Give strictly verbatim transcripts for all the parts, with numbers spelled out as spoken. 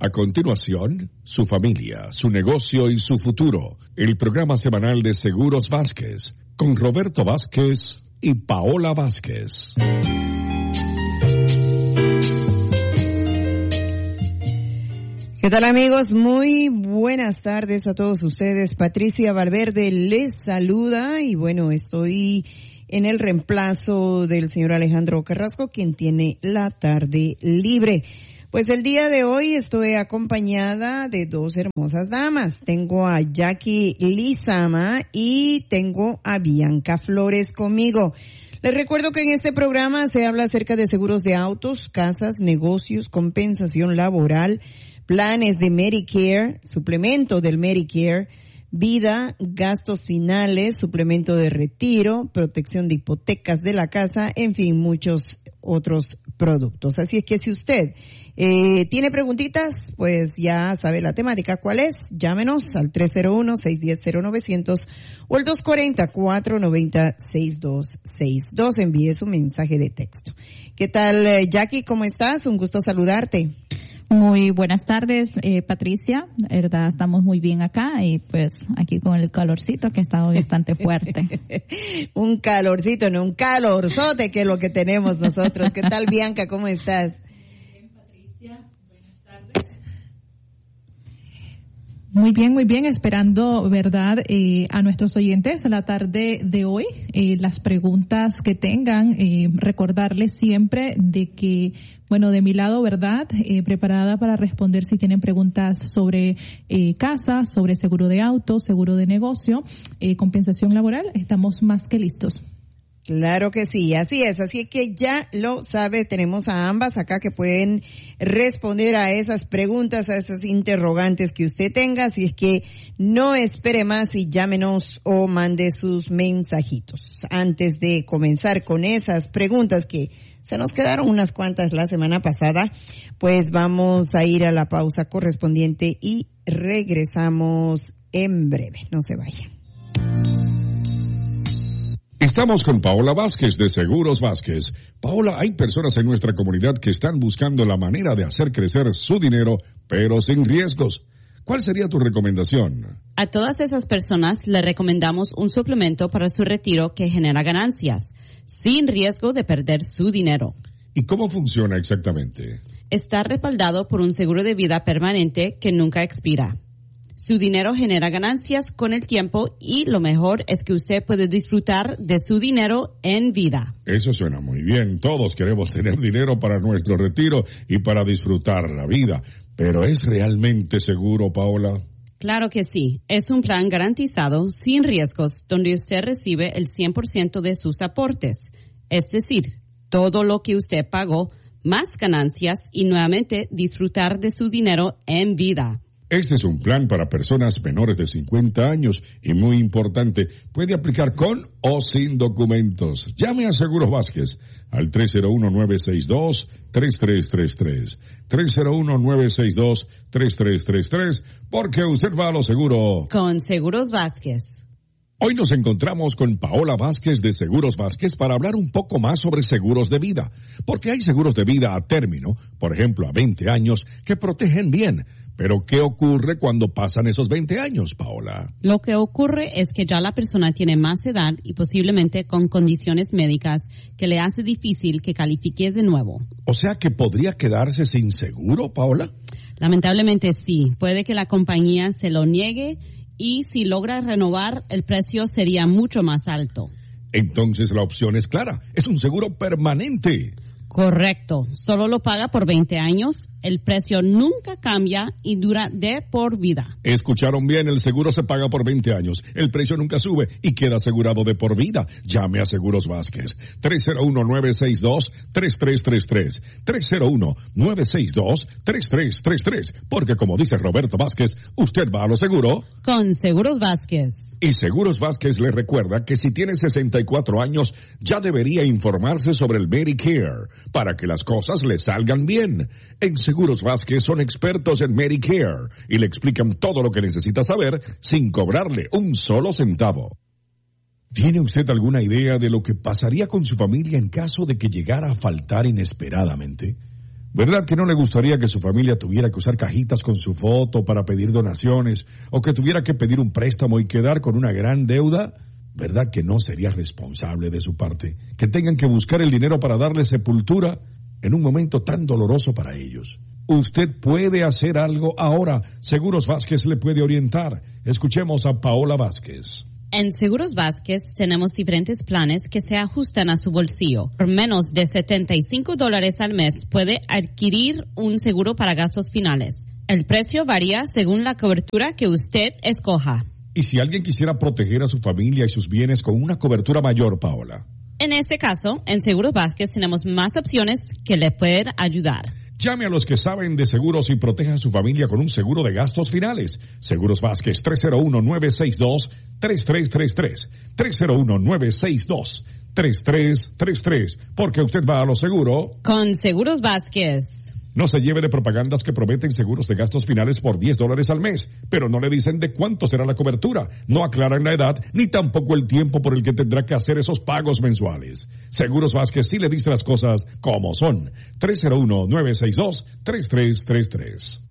A continuación, su familia, su negocio y su futuro. El programa semanal de Seguros Vázquez, con Roberto Vázquez y Paola Vázquez. ¿Qué tal, amigos? Muy buenas tardes a todos ustedes. Patricia Valverde les saluda y bueno, estoy en el reemplazo del señor Alejandro Carrasco, quien tiene la tarde libre. Pues el día de hoy estoy acompañada de dos hermosas damas. Tengo a Jackie Lizama y tengo a Bianca Flores conmigo. Les recuerdo que en este programa se habla acerca de seguros de autos, casas, negocios, compensación laboral, planes de Medicare, suplemento del Medicare, vida, gastos finales, suplemento de retiro, protección de hipotecas de la casa, en fin, muchos otros productos. Así es que si usted eh, tiene preguntitas, pues ya sabe la temática cuál es. Llámenos al tres cero uno, seis uno cero, cero novecientos o el dos cuatro cero, cuatro nueve cero, seis dos seis dos. Envíe su mensaje de texto. ¿Qué tal, Jackie? ¿Cómo estás? Un gusto saludarte. Muy buenas tardes, eh, Patricia. Verdad, estamos muy bien acá y pues aquí con el calorcito que ha estado bastante fuerte. Un calorcito, no un calorzote que es lo que tenemos nosotros. ¿Qué tal, Bianca? ¿Cómo estás? Bien, Patricia. Buenas tardes. Muy bien, muy bien, esperando, ¿verdad?, eh, a nuestros oyentes la tarde de hoy, eh, las preguntas que tengan, eh, recordarles siempre de que, bueno, de mi lado, ¿verdad?, eh, preparada para responder si tienen preguntas sobre eh, casa, sobre seguro de auto, seguro de negocio, eh, compensación laboral, estamos más que listos. Claro que sí, así es, así que ya lo sabe, tenemos a ambas acá que pueden responder a esas preguntas, a esas interrogantes que usted tenga, así es que no espere más y llámenos o mande sus mensajitos. Antes de comenzar con esas preguntas que se nos quedaron unas cuantas la semana pasada, pues vamos a ir a la pausa correspondiente y regresamos en breve, no se vayan. Estamos con Paola Vázquez de Seguros Vázquez. Paola, hay personas en nuestra comunidad que están buscando la manera de hacer crecer su dinero, pero sin riesgos. ¿Cuál sería tu recomendación? A todas esas personas le recomendamos un suplemento para su retiro que genera ganancias, sin riesgo de perder su dinero. ¿Y cómo funciona exactamente? Está respaldado por un seguro de vida permanente que nunca expira. Su dinero genera ganancias con el tiempo y lo mejor es que usted puede disfrutar de su dinero en vida. Eso suena muy bien. Todos queremos tener dinero para nuestro retiro y para disfrutar la vida. ¿Pero es realmente seguro, Paola? Claro que sí. Es un plan garantizado, sin riesgos, donde usted recibe el cien por ciento de sus aportes. Es decir, todo lo que usted pagó, más ganancias y nuevamente disfrutar de su dinero en vida. Este es un plan para personas menores de cincuenta años y muy importante, puede aplicar con o sin documentos. Llame a Seguros Vázquez al tres cero uno, nueve seis dos, tres tres tres tres. tres cero uno, nueve seis dos, tres tres tres tres, porque usted va a lo seguro. Con Seguros Vázquez. Hoy nos encontramos con Paola Vázquez de Seguros Vázquez para hablar un poco más sobre seguros de vida. Porque hay seguros de vida a término, por ejemplo a veinte años, que protegen bien. Pero, ¿qué ocurre cuando pasan esos veinte años, Paola? Lo que ocurre es que ya la persona tiene más edad y posiblemente con condiciones médicas que le hace difícil que califique de nuevo. O sea, ¿que podría quedarse sin seguro, Paola? Lamentablemente sí. Puede que la compañía se lo niegue y si logra renovar, el precio sería mucho más alto. Entonces la opción es clara. Es un seguro permanente. Correcto. Solo lo paga por veinte años. El precio nunca cambia y dura de por vida. Escucharon bien, el seguro se paga por veinte años. El precio nunca sube y queda asegurado de por vida. Llame a Seguros Vázquez. tres cero uno, nueve seis dos, tres tres tres tres. tres cero uno, nueve seis dos, tres tres tres tres. Porque como dice Roberto Vázquez, usted va a lo seguro. Con Seguros Vázquez. Y Seguros Vázquez le recuerda que si tiene sesenta y cuatro años, ya debería informarse sobre el Medicare, para que las cosas le salgan bien. En Seguros Vázquez son expertos en Medicare y le explican todo lo que necesita saber sin cobrarle un solo centavo. ¿Tiene usted alguna idea de lo que pasaría con su familia en caso de que llegara a faltar inesperadamente? ¿Verdad que no le gustaría que su familia tuviera que usar cajitas con su foto para pedir donaciones o que tuviera que pedir un préstamo y quedar con una gran deuda? ¿Verdad que no sería responsable de su parte que tengan que buscar el dinero para darle sepultura en un momento tan doloroso para ellos? Usted puede hacer algo ahora. Seguros Vázquez le puede orientar. Escuchemos a Paola Vázquez. En Seguros Vázquez tenemos diferentes planes que se ajustan a su bolsillo. Por menos de setenta y cinco dólares al mes puede adquirir un seguro para gastos finales. El precio varía según la cobertura que usted escoja. ¿Y si alguien quisiera proteger a su familia y sus bienes con una cobertura mayor, Paola? En este caso, en Seguros Vázquez tenemos más opciones que le pueden ayudar. Llame a los que saben de seguros y proteja a su familia con un seguro de gastos finales. Seguros Vázquez, tres cero uno, nueve seis dos, tres tres tres tres. tres cero uno, nueve seis dos, tres tres tres tres. Porque usted va a lo seguro. Con Seguros Vázquez. No se lleve de propagandas que prometen seguros de gastos finales por diez dólares al mes, pero no le dicen de cuánto será la cobertura. No aclaran la edad, ni tampoco el tiempo por el que tendrá que hacer esos pagos mensuales. Seguros Vázquez sí le dice las cosas como son. tres cero uno, nueve seis dos, tres tres tres tres.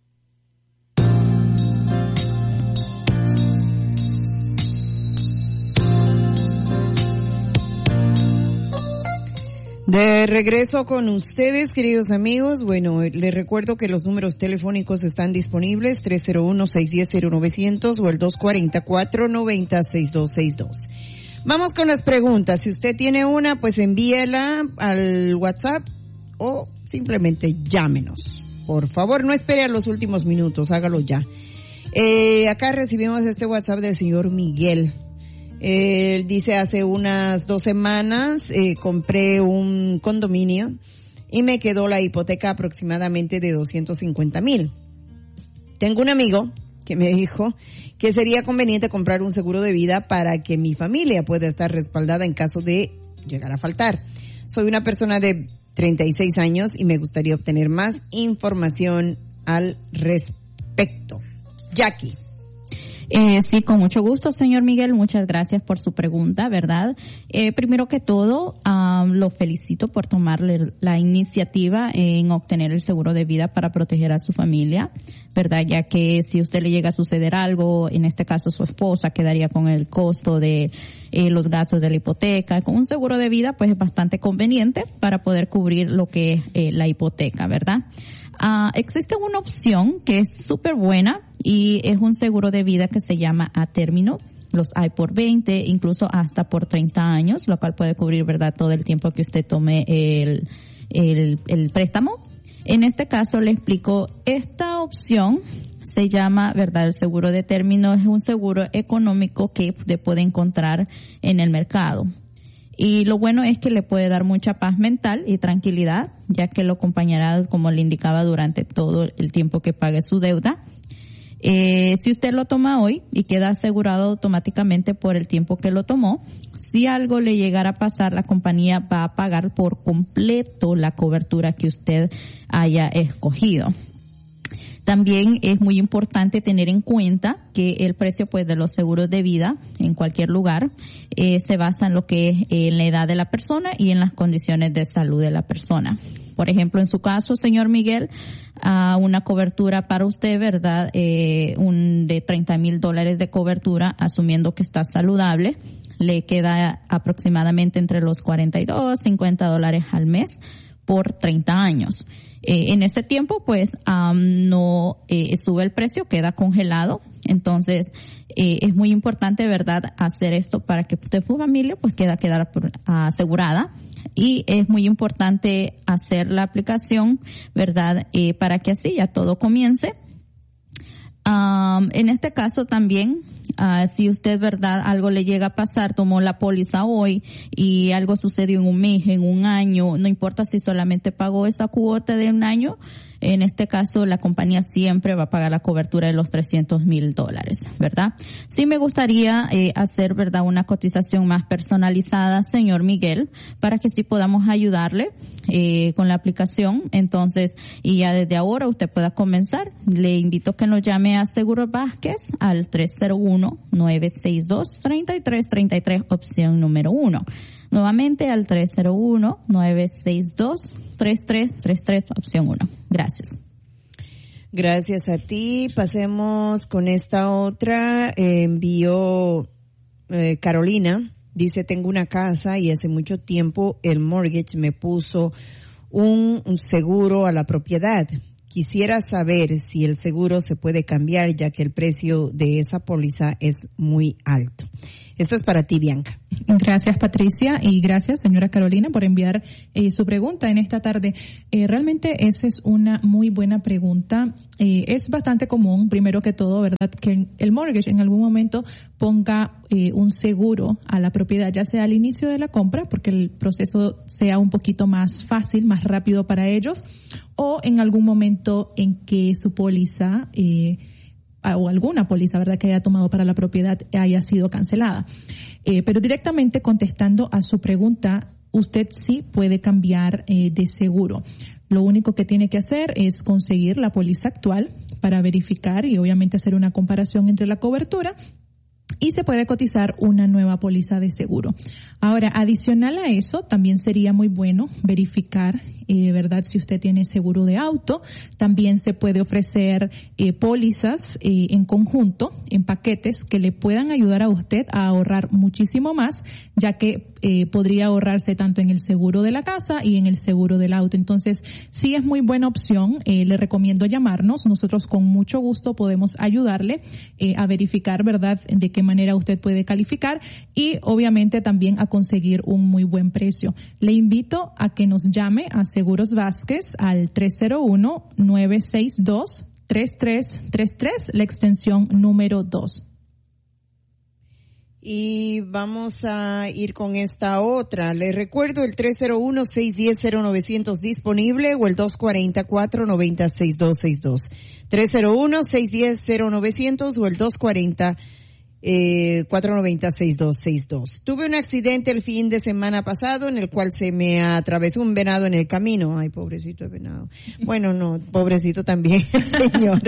De regreso con ustedes, queridos amigos. Bueno, les recuerdo que los números telefónicos están disponibles, tres cero uno, seis uno cero, cero nueve cero cero o el dos cuatro cuatro, nueve cero, seis dos seis dos. Vamos con las preguntas. Si usted tiene una, pues envíela al WhatsApp o simplemente llámenos. Por favor, no espere a los últimos minutos, hágalo ya. Eh, acá recibimos este WhatsApp del señor Miguel. Él eh, dice, hace unas dos semanas eh, compré un condominio y me quedó la hipoteca aproximadamente de doscientos cincuenta mil. Tengo un amigo que me dijo que sería conveniente comprar un seguro de vida para que mi familia pueda estar respaldada en caso de llegar a faltar. Soy una persona de treinta y seis años y me gustaría obtener más información al respecto. Jackie. Eh, sí, con mucho gusto, señor Miguel. Muchas gracias por su pregunta, ¿verdad? Eh, primero que todo, um, lo felicito por tomarle la iniciativa en obtener el seguro de vida para proteger a su familia, ¿verdad? Ya que si usted le llega a suceder algo, en este caso su esposa quedaría con el costo de eh, los gastos de la hipoteca. Con un seguro de vida, pues es bastante conveniente para poder cubrir lo que es eh, la hipoteca, ¿verdad? Uh, existe una opción que es súper buena y es un seguro de vida que se llama a término. Los hay por veinte, incluso hasta por treinta años, lo cual puede cubrir, ¿verdad?, todo el tiempo que usted tome el, el, el préstamo. En este caso le explico, esta opción se llama, ¿verdad?, el seguro de término. Es un seguro económico que usted puede encontrar en el mercado. Y lo bueno es que le puede dar mucha paz mental y tranquilidad, ya que lo acompañará, como le indicaba, durante todo el tiempo que pague su deuda. Eh, si usted lo toma hoy y queda asegurado automáticamente por el tiempo que lo tomó, si algo le llegara a pasar, la compañía va a pagar por completo la cobertura que usted haya escogido. También es muy importante tener en cuenta que el precio, pues, de los seguros de vida en cualquier lugar eh, se basa en lo que es eh, la edad de la persona y en las condiciones de salud de la persona. Por ejemplo, en su caso, señor Miguel, uh, una cobertura para usted, ¿verdad? Eh, un de treinta mil dólares de cobertura, asumiendo que está saludable, le queda aproximadamente entre los cuarenta y dos, cincuenta dólares al mes por treinta años. Eh, en este tiempo, pues, um, no eh, sube el precio, queda congelado. Entonces, eh, es muy importante, ¿verdad?, hacer esto para que usted, su familia, pues, queda, quedar asegurada. Y es muy importante hacer la aplicación, ¿verdad?, eh, para que así ya todo comience. Um, en este caso también, uh, si usted, ¿verdad?, algo le llega a pasar, tomó la póliza hoy y algo sucedió en un mes, en un año, no importa si solamente pagó esa cuota de un año, en este caso la compañía siempre va a pagar la cobertura de los trescientos mil dólares, ¿verdad? Sí me gustaría eh, hacer, ¿verdad?, una cotización más personalizada, señor Miguel, para que sí podamos ayudarle eh, con la aplicación. Entonces, y ya desde ahora usted pueda comenzar. Le invito a que nos llame a Seguros Vázquez al tres cero uno, nueve seis dos, tres tres tres tres, opción número uno. Nuevamente al tres cero uno, nueve seis dos, tres tres tres tres, opción uno. Gracias. Gracias a ti. Pasemos con esta otra. Eh, envió eh, Carolina. Dice, tengo una casa y hace mucho tiempo el mortgage me puso un, un seguro a la propiedad. Quisiera saber si el seguro se puede cambiar, ya que el precio de esa póliza es muy alto. Esto es para ti, Bianca. Gracias, Patricia, y gracias, señora Carolina, por enviar eh, su pregunta en esta tarde. Eh, realmente esa es una muy buena pregunta. Eh, es bastante común, primero que todo, ¿verdad?, que el mortgage en algún momento ponga eh, un seguro a la propiedad, ya sea al inicio de la compra, porque el proceso sea un poquito más fácil, más rápido para ellos, o en algún momento en que su póliza eh, o alguna póliza, ¿verdad?, que haya tomado para la propiedad haya sido cancelada. Eh, pero directamente contestando a su pregunta, usted sí puede cambiar eh, de seguro. Lo único que tiene que hacer es conseguir la póliza actual para verificar y obviamente hacer una comparación entre la cobertura, y se puede cotizar una nueva póliza de seguro. Ahora, adicional a eso, también sería muy bueno verificar, eh, ¿verdad?, si usted tiene seguro de auto. También se puede ofrecer eh, pólizas eh, en conjunto, en paquetes, que le puedan ayudar a usted a ahorrar muchísimo más, ya que eh, podría ahorrarse tanto en el seguro de la casa y en el seguro del auto. Entonces, sí es muy buena opción. Eh, le recomiendo llamarnos. Nosotros con mucho gusto podemos ayudarle eh, a verificar, ¿verdad?, de qué manera usted puede calificar y obviamente también a conseguir un muy buen precio. Le invito a que nos llame a Seguros Vázquez al tres cero uno, nueve seis dos, tres tres tres tres, la extensión número dos. Y vamos a ir con esta otra. Les recuerdo el tres cero uno, seis uno cero, cero nueve cero cero disponible o el dos cuatro cuatro, nueve cero seis dos seis dos. tres cero uno, seis uno cero, cero nueve cero cero o el dos cuatro Eh, cuatro nueve cero, seis dos seis dos. Tuve un accidente el fin de semana pasado en el cual se me atravesó un venado en el camino. Ay, pobrecito el venado. Bueno, no, pobrecito también, señor.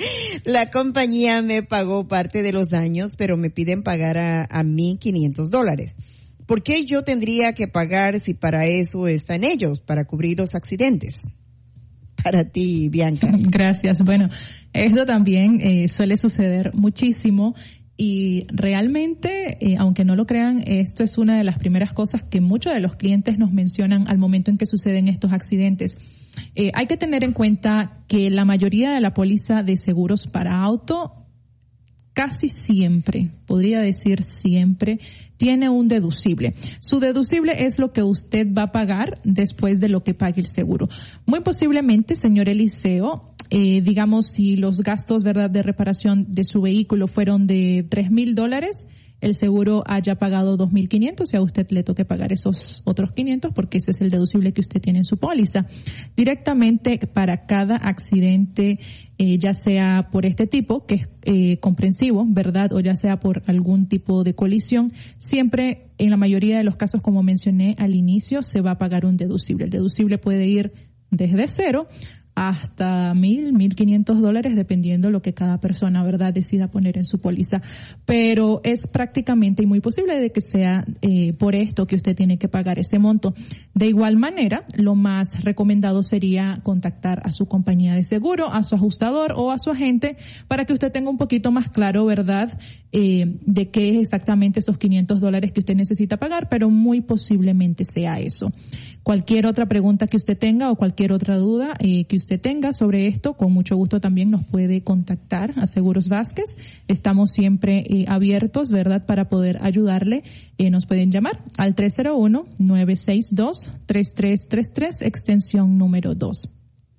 La compañía me pagó parte de los daños, pero me piden pagar a, a mí quinientos dólares. ¿Por qué yo tendría que pagar si para eso están ellos, para cubrir los accidentes? Para ti, Bianca. Gracias. Bueno, esto también eh, suele suceder muchísimo. Y realmente, eh, aunque no lo crean, esto es una de las primeras cosas que muchos de los clientes nos mencionan al momento en que suceden estos accidentes. Eh, hay que tener en cuenta que la mayoría de la póliza de seguros para auto, casi siempre, podría decir siempre, tiene un deducible. Su deducible es lo que usted va a pagar después de lo que pague el seguro. Muy posiblemente, señor Eliseo, eh, digamos, si los gastos, ¿verdad?, de reparación de su vehículo fueron de tres mil dólares, el seguro haya pagado dos mil quinientos y a usted le toque pagar esos otros quinientos porque ese es el deducible que usted tiene en su póliza. Directamente para cada accidente, eh, ya sea por este tipo, que es eh, comprensivo, ¿verdad?, o ya sea por algún tipo de colisión, siempre, en la mayoría de los casos, como mencioné al inicio, se va a pagar un deducible. El deducible puede ir desde cero hasta mil, mil quinientos dólares, dependiendo lo que cada persona, ¿verdad?, decida poner en su póliza. Pero es prácticamente y muy posible de que sea eh, por esto que usted tiene que pagar ese monto. De igual manera, lo más recomendado sería contactar a su compañía de seguro, a su ajustador o a su agente para que usted tenga un poquito más claro, ¿verdad?, eh, de qué es exactamente esos quinientos dólares que usted necesita pagar, pero muy posiblemente sea eso. Cualquier otra pregunta que usted tenga o cualquier otra duda eh, que usted tenga sobre esto, con mucho gusto también nos puede contactar a Seguros Vázquez. Estamos siempre eh, abiertos, ¿verdad?, para poder ayudarle. Eh, nos pueden llamar al tres cero uno, nueve seis dos, tres tres tres tres, extensión número dos.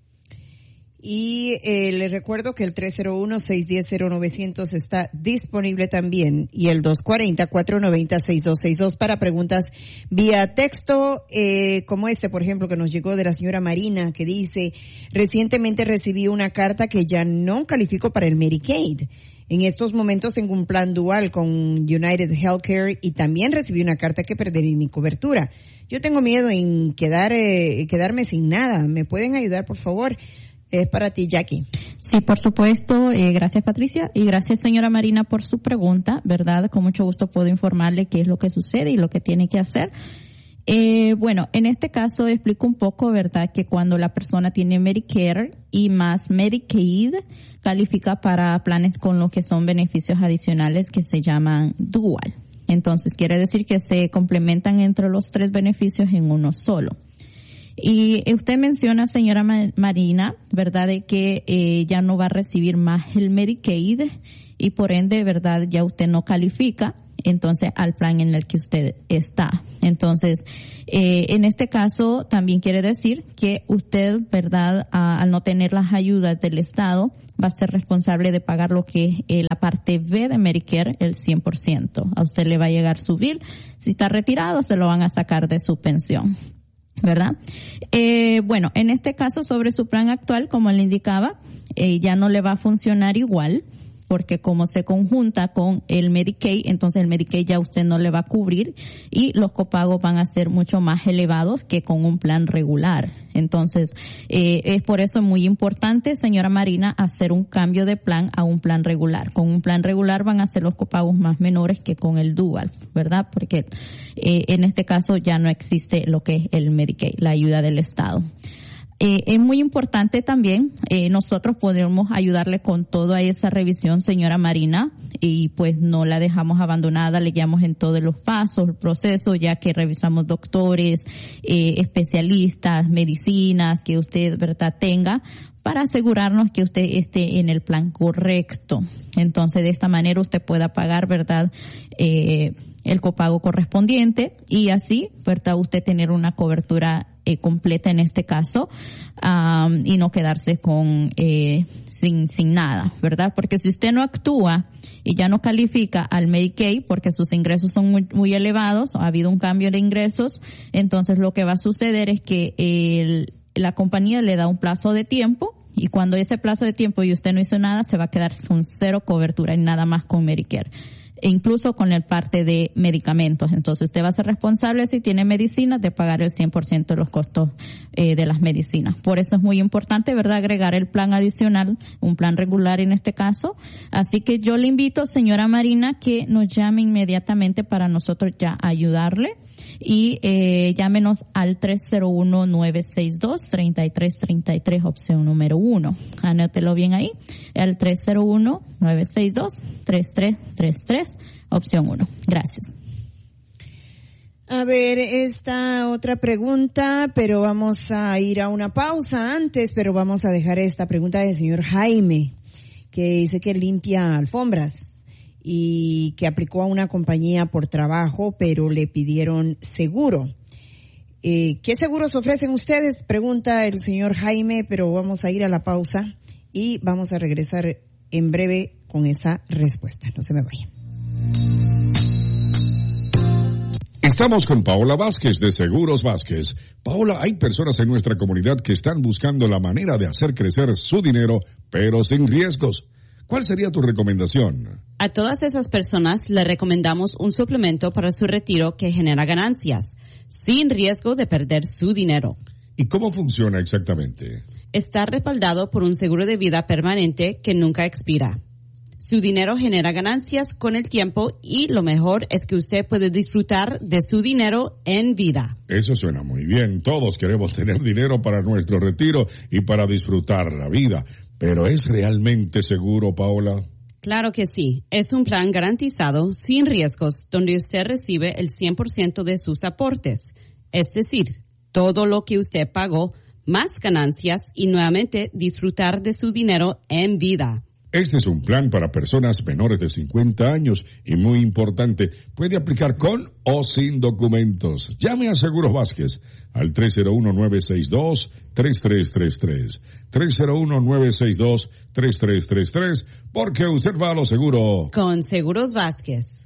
Y eh, les recuerdo que el tres cero uno, seis uno cero, cero nueve cero cero está disponible también y el dos cuatro cuatro, nueve cero seis dos seis dos para preguntas vía texto, eh, como este, por ejemplo, que nos llegó de la señora Marina, que dice: recientemente recibí una carta que ya no califico para el Medicaid. En estos momentos tengo un plan dual con United Healthcare y también recibí una carta que perderé mi cobertura. Yo tengo miedo en quedar eh, quedarme sin nada. ¿Me pueden ayudar, por favor? Es para ti, Jackie. Sí, por supuesto. Eh, gracias, Patricia. Y gracias, señora Marina, por su pregunta, ¿verdad? Con mucho gusto puedo informarle qué es lo que sucede y lo que tiene que hacer. Eh, bueno, en este caso explico un poco, ¿verdad?, que cuando la persona tiene Medicare y más Medicaid, califica para planes con los que son beneficios adicionales que se llaman dual. Entonces, quiere decir que se complementan entre los tres beneficios en uno solo. Y usted menciona, señora Marina, ¿verdad?, de que eh, ya no va a recibir más el Medicaid y por ende, ¿verdad?, ya usted no califica entonces al plan en el que usted está. Entonces, eh, en este caso también quiere decir que usted, ¿verdad?, a, al no tener las ayudas del Estado, va a ser responsable de pagar lo que es eh, la parte B de Medicare, el cien por ciento. A usted le va a llegar su bill. Si está retirado, se lo van a sacar de su pensión, ¿verdad? Eh, bueno, en este caso sobre su plan actual, como le indicaba, eh, ya no le va a funcionar igual, porque como se conjunta con el Medicaid, entonces el Medicaid ya usted no le va a cubrir y los copagos van a ser mucho más elevados que con un plan regular. Entonces, eh, es por eso muy importante, señora Marina, hacer un cambio de plan a un plan regular. Con un plan regular van a ser los copagos más menores que con el dual, ¿verdad? Porque eh, en este caso ya no existe lo que es el Medicaid, la ayuda del Estado. Eh, es muy importante también, eh, nosotros podemos ayudarle con toda esa revisión, señora Marina, y pues no la dejamos abandonada, le guiamos en todos los pasos, el proceso, ya que revisamos doctores, eh, especialistas, medicinas que usted, ¿verdad?, tenga, para asegurarnos que usted esté en el plan correcto. Entonces, de esta manera usted pueda pagar, ¿verdad?, eh, el copago correspondiente y así, ¿verdad?, usted tener una cobertura eh, completa en este caso um, y no quedarse con eh, sin sin nada, ¿verdad? Porque si usted no actúa y ya no califica al Medicaid porque sus ingresos son muy, muy elevados, ha habido un cambio de ingresos, entonces lo que va a suceder es que el, la compañía le da un plazo de tiempo y cuando ese plazo de tiempo y usted no hizo nada, se va a quedar con cero cobertura y nada más con Medicare. E incluso con el parte de medicamentos. Entonces usted va a ser responsable, si tiene medicinas, de pagar el cien por ciento de los costos eh, de las medicinas. Por eso es muy importante, ¿verdad?, agregar el plan adicional, un plan regular en este caso. Así que yo le invito, señora Marina, que nos llame inmediatamente para nosotros ya ayudarle. Y eh, llámenos al tres cero uno, nueve seis dos, tres tres tres tres, opción número uno. Anótelo bien ahí, el tres cero uno, nueve seis dos, tres tres tres tres, opción uno. Gracias. A ver, esta otra pregunta, pero vamos a ir a una pausa antes, pero vamos a dejar esta pregunta del señor Jaime, que dice que limpia alfombras y que aplicó a una compañía por trabajo, pero le pidieron seguro. Eh, ¿Qué seguros ofrecen ustedes? Pregunta el señor Jaime, pero vamos a ir a la pausa y vamos a regresar en breve con esa respuesta. No se me vayan. Estamos con Paola Vázquez de Seguros Vázquez. Paola, hay personas en nuestra comunidad que están buscando la manera de hacer crecer su dinero, pero sin riesgos. ¿Cuál sería tu recomendación? A todas esas personas le recomendamos un suplemento para su retiro que genera ganancias, sin riesgo de perder su dinero. ¿Y cómo funciona exactamente? Está respaldado por un seguro de vida permanente que nunca expira. Su dinero genera ganancias con el tiempo y lo mejor es que usted puede disfrutar de su dinero en vida. Eso suena muy bien. Todos queremos tener dinero para nuestro retiro y para disfrutar la vida. ¿Pero es realmente seguro, Paola? Claro que sí. Es un plan garantizado, sin riesgos, donde usted recibe el cien por ciento de sus aportes. Es decir, todo lo que usted pagó, más ganancias y nuevamente disfrutar de su dinero en vida. Este es un plan para personas menores de cincuenta años y muy importante, puede aplicar con o sin documentos. Llame a Seguros Vázquez al tres cero uno, nueve seis dos, tres tres tres tres. tres cero uno, nueve seis dos, tres tres tres tres, porque usted va a lo seguro. Con Seguros Vázquez.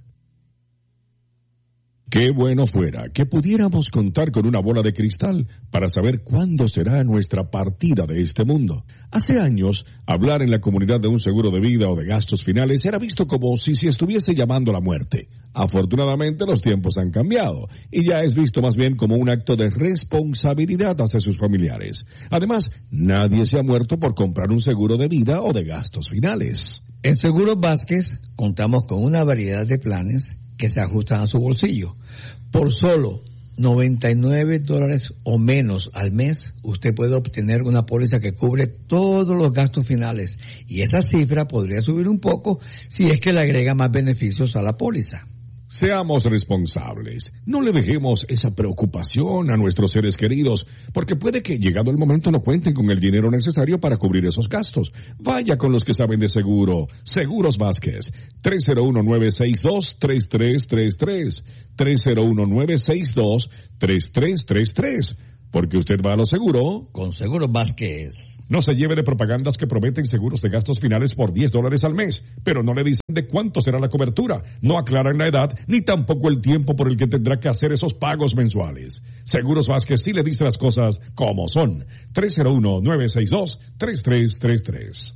Qué bueno fuera que pudiéramos contar con una bola de cristal para saber cuándo será nuestra partida de este mundo. Hace años, hablar en la comunidad de un seguro de vida o de gastos finales era visto como si se estuviese llamando la muerte. Afortunadamente, los tiempos han cambiado y ya es visto más bien como un acto de responsabilidad hacia sus familiares. Además, nadie se ha muerto por comprar un seguro de vida o de gastos finales. En Seguros Vázquez contamos con una variedad de planes que se ajustan a su bolsillo. Por solo noventa y nueve dólares o menos al mes, usted puede obtener una póliza que cubre todos los gastos finales. Y esa cifra podría subir un poco si es que le agrega más beneficios a la póliza. Seamos responsables. No le dejemos esa preocupación a nuestros seres queridos, porque puede que llegado el momento no cuenten con el dinero necesario para cubrir esos gastos. Vaya con los que saben de seguro. Seguros Vázquez. tres cero uno, nueve seis dos, tres tres tres tres. tres cero uno, nueve seis dos, tres tres tres tres. Porque usted va a lo seguro. Con Seguros Vázquez. No se lleve de propagandas que prometen seguros de gastos finales por diez dólares al mes, pero no le dicen de cuánto será la cobertura. No aclaran la edad, ni tampoco el tiempo por el que tendrá que hacer esos pagos mensuales. Seguros Vázquez sí le dice las cosas como son. tres cero uno, nueve seis dos, tres tres tres tres.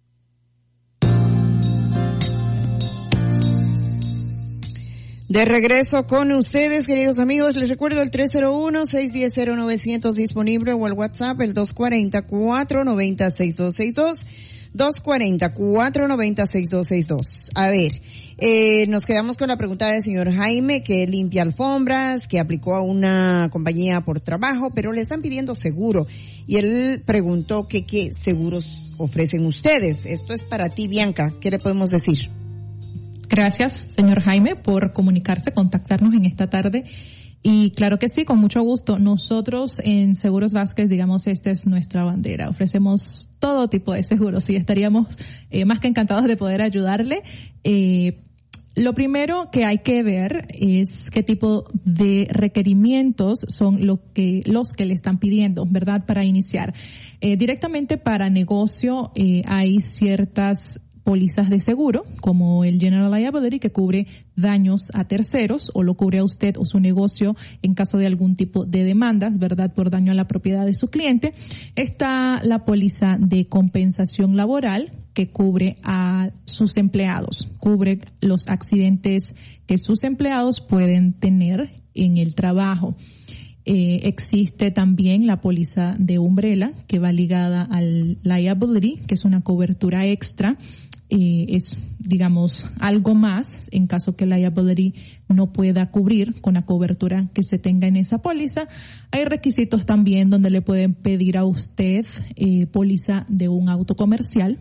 De regreso con ustedes, queridos amigos. Les recuerdo el tres cero uno, seis uno cero, nueve cero cero disponible o el WhatsApp el dos cuatro cero, cuatro nueve cero, seis dos seis dos, dos cuatro cero, cuatro nueve cero, seis dos seis dos. A ver, eh, nos quedamos con la pregunta del señor Jaime, que limpia alfombras, que aplicó a una compañía por trabajo, pero le están pidiendo seguro. Y él preguntó que qué seguros ofrecen ustedes. Esto es para ti, Bianca. ¿Qué le podemos decir? Gracias, señor Jaime, por comunicarse, contactarnos en esta tarde. Y claro que sí, con mucho gusto. Nosotros en Seguros Vázquez, digamos, esta es nuestra bandera. Ofrecemos todo tipo de seguros y estaríamos eh, más que encantados de poder ayudarle. Eh, lo primero que hay que ver es qué tipo de requerimientos son lo que, los que le están pidiendo, ¿verdad? Para iniciar. Eh, directamente para negocio eh, hay ciertas pólizas de seguro, como el General Liability, que cubre daños a terceros o lo cubre a usted o su negocio en caso de algún tipo de demandas, ¿verdad?, por daño a la propiedad de su cliente. Está la póliza de compensación laboral, que cubre a sus empleados, cubre los accidentes que sus empleados pueden tener en el trabajo. Eh, existe también la póliza de umbrella, que va ligada al liability, que es una cobertura extra. Eh, es, digamos, algo más en caso que la liability no pueda cubrir con la cobertura que se tenga en esa póliza. Hay requisitos también donde le pueden pedir a usted eh, póliza de un auto comercial.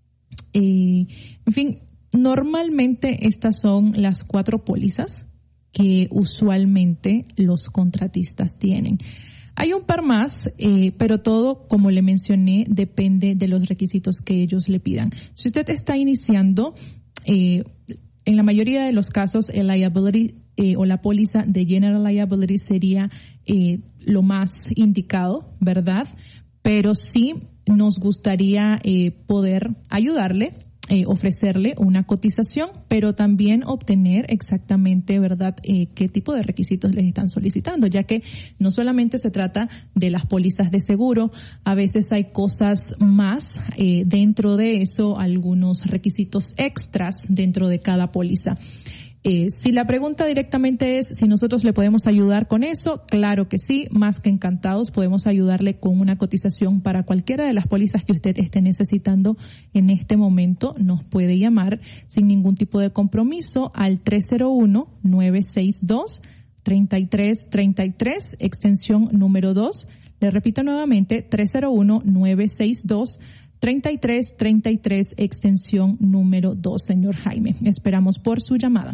Eh, en fin, normalmente estas son las cuatro pólizas que usualmente los contratistas tienen. Hay un par más, eh, pero todo, como le mencioné, depende de los requisitos que ellos le pidan. Si usted está iniciando, eh, en la mayoría de los casos, el liability eh, o la póliza de General Liability sería eh, lo más indicado, ¿verdad? Pero sí nos gustaría eh, poder ayudarle, Eh, ofrecerle una cotización, pero también obtener exactamente, ¿verdad?, eh, qué tipo de requisitos les están solicitando, ya que no solamente se trata de las pólizas de seguro, a veces hay cosas más eh, dentro de eso, algunos requisitos extras dentro de cada póliza. Eh, si la pregunta directamente es si nosotros le podemos ayudar con eso, claro que sí, más que encantados, podemos ayudarle con una cotización para cualquiera de las pólizas que usted esté necesitando en este momento. Nos puede llamar sin ningún tipo de compromiso al tres cero uno, nueve seis dos, tres tres tres tres, extensión número dos. Le repito nuevamente, tres cero uno, nueve seis dos, tres tres tres tres, extensión número dos, señor Jaime. Esperamos por su llamada.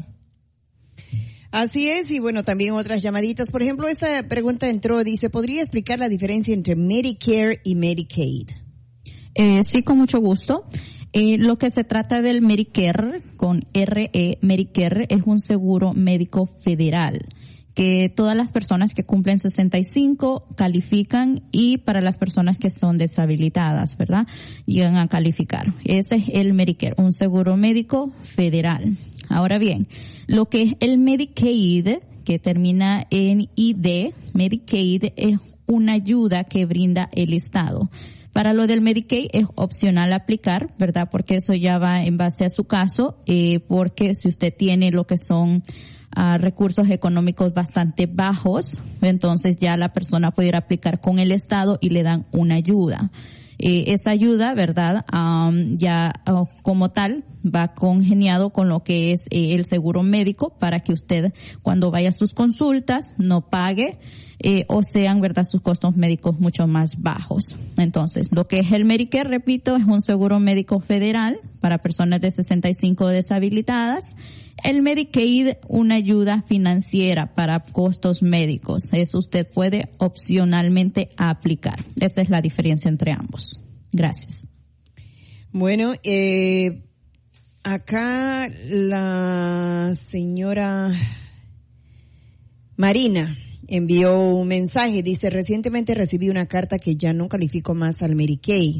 Así es, y bueno, también otras llamaditas. Por ejemplo, esta pregunta entró, dice, ¿podría explicar la diferencia entre Medicare y Medicaid? Eh, sí, con mucho gusto. Eh, lo que se trata del Medicare, con R E, Medicare, es un seguro médico federal, que todas las personas que cumplen sesenta y cinco califican, y para las personas que son deshabilitadas, ¿verdad?, llegan a calificar. Ese es el Medicare, un seguro médico federal. Ahora bien, lo que es el Medicaid, que termina en I D, Medicaid es una ayuda que brinda el Estado. Para lo del Medicaid es opcional aplicar, ¿verdad?, porque eso ya va en base a su caso, eh, porque si usted tiene lo que son uh, recursos económicos bastante bajos, entonces ya la persona puede ir a aplicar con el Estado y le dan una ayuda. Eh, esa ayuda, ¿verdad? Um, ya uh, como tal va congeniado con lo que es eh, el seguro médico para que usted cuando vaya a sus consultas no pague eh, o sean, ¿verdad?, sus costos médicos mucho más bajos. Entonces, lo que es el Medicare, repito, es un seguro médico federal para personas de sesenta y cinco deshabilitadas. El Medicaid, una ayuda financiera para costos médicos. Eso usted puede opcionalmente aplicar. Esa es la diferencia entre ambos. Gracias. Bueno, eh, acá la señora Marina envió un mensaje. Dice, recientemente recibí una carta que ya no califico más al Medicaid.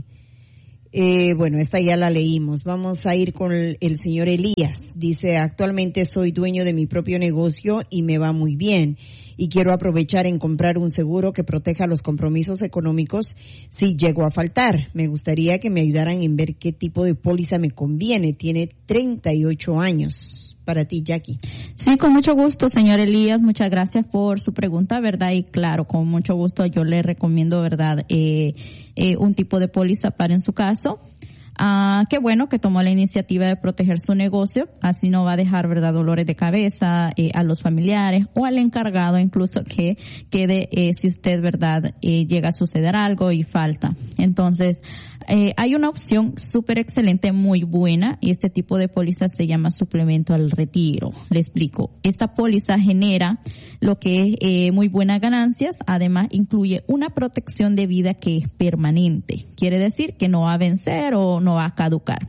Eh, bueno, esta ya la leímos. Vamos a ir con el, el señor Elías. Dice, actualmente soy dueño de mi propio negocio y me va muy bien. Y quiero aprovechar en comprar un seguro que proteja los compromisos económicos si llego a faltar. Me gustaría que me ayudaran en ver qué tipo de póliza me conviene. Tiene treinta y ocho años. Para ti, Jackie. Sí, con mucho gusto, señor Elías. Muchas gracias por su pregunta, ¿verdad? Y claro, con mucho gusto yo le recomiendo, ¿verdad?, eh, eh, un tipo de póliza para en su caso. Ah, qué bueno que tomó la iniciativa de proteger su negocio, así no va a dejar, ¿verdad?, dolores de cabeza eh, a los familiares o al encargado, incluso que quede eh, si usted, ¿verdad?, eh, llega a suceder algo y falta. Entonces, eh, hay una opción súper excelente, muy buena, y este tipo de póliza se llama suplemento al retiro. Le explico. Esta póliza genera lo que es eh, muy buenas ganancias, además incluye una protección de vida que es permanente. Quiere decir que no va a vencer o no va a caducar.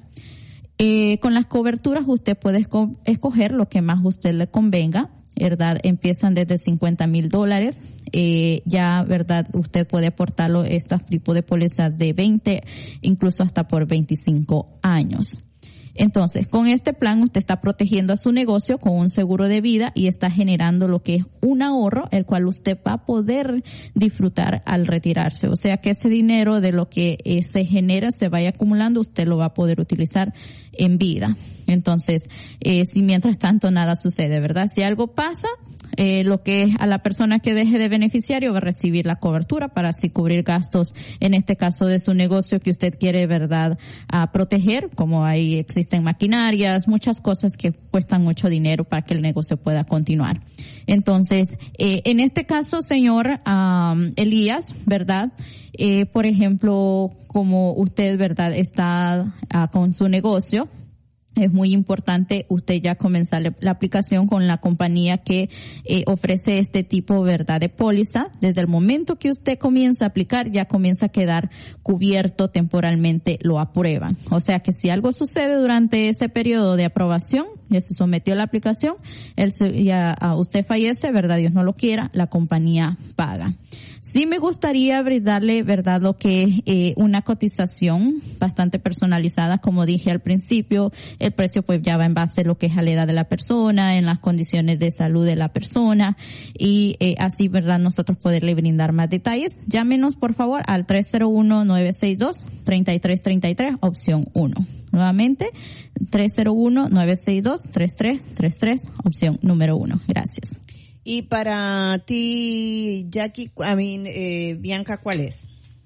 Eh, con las coberturas usted puede esco- escoger lo que más a usted le convenga, ¿verdad? Empiezan desde cincuenta mil dólares, eh, ya, ¿verdad? Usted puede aportarlo este tipo de pólizas de veinte, incluso hasta por veinticinco años. Entonces, con este plan usted está protegiendo a su negocio con un seguro de vida y está generando lo que es un ahorro, el cual usted va a poder disfrutar al retirarse. O sea que ese dinero de lo que eh, se genera, se vaya acumulando, usted lo va a poder utilizar en vida. Entonces, eh, si mientras tanto nada sucede, ¿verdad? Si algo pasa, eh, lo que es a la persona que deje de beneficiario va a recibir la cobertura para así cubrir gastos, en este caso de su negocio que usted quiere, ¿verdad?, a proteger, como ahí existen maquinarias, muchas cosas que cuestan mucho dinero para que el negocio pueda continuar. Entonces, eh, en este caso, señor um, Elías, ¿verdad?, eh, por ejemplo, como usted, ¿verdad?, está uh, con su negocio, es muy importante usted ya comenzar la aplicación con la compañía que eh, ofrece este tipo, ¿verdad?, de póliza. Desde el momento que usted comienza a aplicar, ya comienza a quedar cubierto temporalmente, lo aprueban. O sea que si algo sucede durante ese periodo de aprobación, ya se sometió a la aplicación, él se, ya a usted fallece, ¿verdad?, Dios no lo quiera, la compañía paga. Sí me gustaría brindarle, ¿verdad?, lo que es eh, una cotización bastante personalizada, como dije al principio. El precio pues ya va en base a lo que es a la edad de la persona, en las condiciones de salud de la persona y eh, así, ¿verdad?, nosotros poderle brindar más detalles. Llámenos por favor al tres cero uno, nueve seis dos, tres tres tres tres, opción uno. Nuevamente, tres cero uno, nueve seis dos, tres tres tres tres, opción número uno. Gracias. Y para ti, Jackie, I mean, eh, Bianca, ¿cuál es?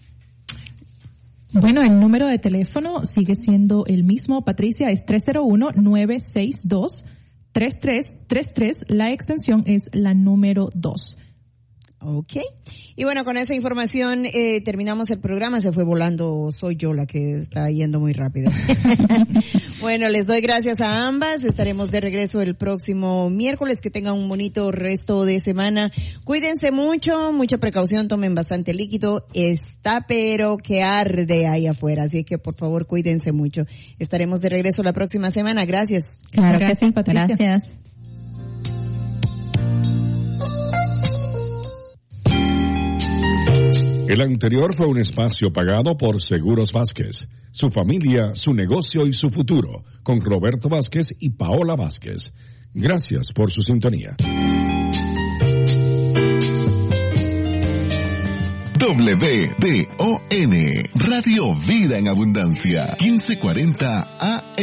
Bueno, el número de teléfono sigue siendo el mismo, Patricia, es tres cero uno, nueve seis dos, tres tres tres tres. La extensión es la número dos. Ok. Y bueno, con esa información eh, terminamos el programa. Se fue volando, soy yo la que está yendo muy rápido. Bueno, les doy gracias a ambas. Estaremos de regreso el próximo miércoles. Que tengan un bonito resto de semana. Cuídense mucho, mucha precaución, tomen bastante líquido. Está pero que arde ahí afuera, así que por favor cuídense mucho. Estaremos de regreso la próxima semana. Gracias. Claro Gracias, que sí, Patricia. Gracias. El anterior fue un espacio pagado por Seguros Vázquez, su familia, su negocio y su futuro, con Roberto Vázquez y Paola Vázquez. Gracias por su sintonía. W D O N, Radio Vida en Abundancia, quince cuarenta A